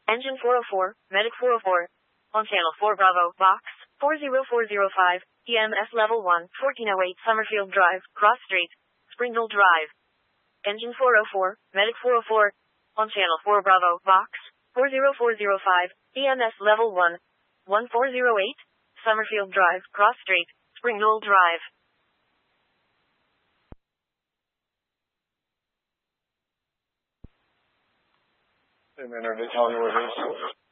Engine 404, Medic 404. On channel 4 Bravo, box 40405, EMS level 1, 1408 Summerfield Drive, Cross Street, Springville Drive. Engine 404, Medic 404. On channel 4 Bravo, box 40405, EMS level 1, 1408 Summerfield Drive, Cross Street, Springville Drive. Hey man, are they telling you what it is?